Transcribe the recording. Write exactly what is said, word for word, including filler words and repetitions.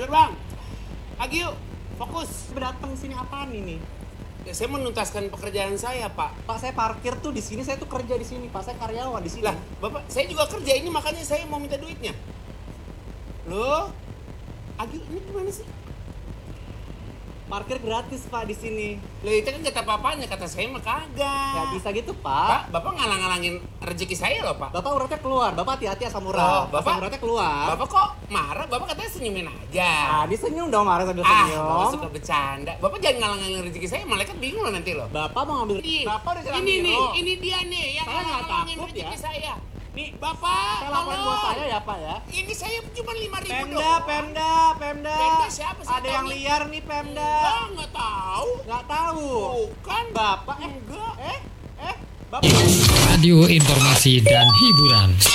Bener bang. Agi yuk, fokus. Datang sini apaan ini? Ya, saya menuntaskan pekerjaan saya, Pak. Pak, saya parkir tuh di sini, saya tuh kerja di sini. Pak, saya karyawan di sini. Lah, Bapak, saya juga kerja ini makanya saya mau minta duitnya. Loh? Agi, ini gimana sih? Parkir gratis, Pak, di sini. Loh, itu kan kata papanya, kata saya mah kagak. Nggak bisa gitu, Pak, Pak. Bapak ngalang-ngalangin rezeki saya loh, Pak. Bapak uratnya keluar. Bapak hati-hati asam Oh, urat. Bapak- Asam uratnya keluar. Bapak kok marah? Bapak katanya senyumin aja. Ah, disenyum dong, harus sambil Ah, senyum. Bapak suka bercanda. Bapak jangan ngalang-ngalangin rezeki saya, malaikat bingung loh nanti loh. Bapak mau ngambil. Ini, Bapak udah jalan ini nih, biro. ini dia nih yang Saya nggak ngalang-ngalangin takut rezeki ya. saya. Nih, Bapak, Saya laporin tolong. bos saya ya, Pak ya. Ini saya cuma lima ribu Pemda, doang. Pemda, Pemda. Pemda siapa? Saya Ada tahu yang nih. liar nih, Pemda. Enggak, nggak tahu. Nggak tahu. Bukan. Bapak eh Enggak. eh eh Bapak. Radio informasi dan hiburan.